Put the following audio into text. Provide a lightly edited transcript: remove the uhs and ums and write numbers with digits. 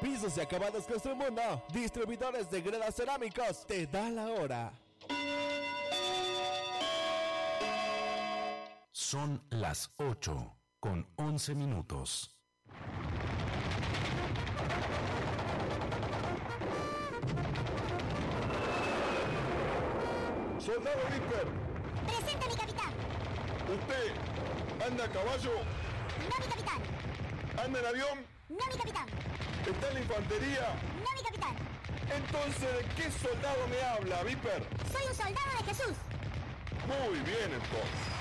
Pisos y acabados Construmundo, distribuidores de gredas cerámicos, te da la hora. Son las 8:11. Soldado Viper. Presente, mi capitán. ¿Usted anda a caballo? No, mi capitán. ¿Anda en avión? No, mi capitán. ¿Está en la infantería? No, mi capitán. Entonces, ¿de qué soldado me habla, Viper? Soy un soldado de Jesús. Muy bien, entonces.